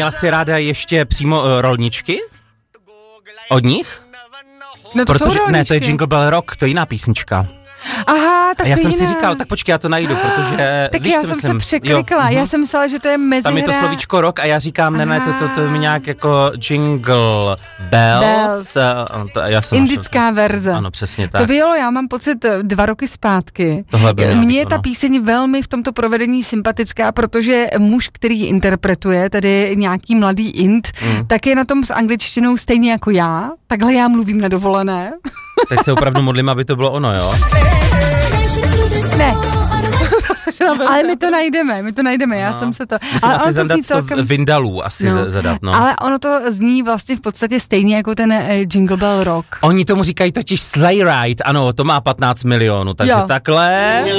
měla si ráda ještě přímo rolničky? Od nich? No to protože, jsou rolničky. Ne, to je Jingle Bell Rock, to je jiná písnička. Aha, tak a já to jsem jiná. si říkal, tak počkej, já to najdu, protože tak víš, já co jsem myslím? se překlikla, já jsem myslela, že to je mezihra. Tam je to slovíčko rock a já říkám, ne, to mi nějak jako Jingle Bells. Indická verze. Ano, přesně tak. To Violo, já mám pocit 2 roky zpátky. Mně je ta píseň velmi v tomto provedení sympatická, protože muž, který ji interpretuje, tedy nějaký mladý Int, tak je na tom s angličtinou stejně jako já. Takhle já mluvím na dovolené. Teď se opravdu modlím, aby to bylo ono, jo? Ne. Ale my to najdeme, já jsem se to... Musím ale asi zadat celkem... to Vindalů, zadat, no. Ale ono to zní vlastně v podstatě stejně jako ten Jingle Bell Rock. Oni tomu říkají totiž sleigh ride, ano, to má 15 milionů, takže takhle...